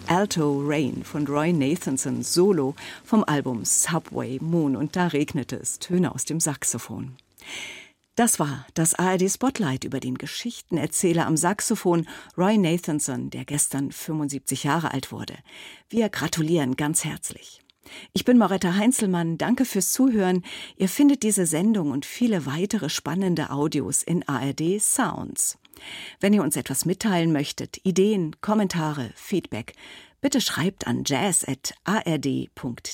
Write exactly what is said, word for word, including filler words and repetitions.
Alto Rain von Roy Nathanson solo vom Album Subway Moon. Und da regnete es Töne aus dem Saxophon. Das war das A R D-Spotlight über den Geschichtenerzähler am Saxophon Roy Nathanson, der gestern fünfundsiebzig Jahre alt wurde. Wir gratulieren ganz herzlich. Ich bin Moretta Heinzelmann, danke fürs Zuhören. Ihr findet diese Sendung und viele weitere spannende Audios in A R D Sounds. Wenn ihr uns etwas mitteilen möchtet, Ideen, Kommentare, Feedback, bitte schreibt an jazz at a r d punkt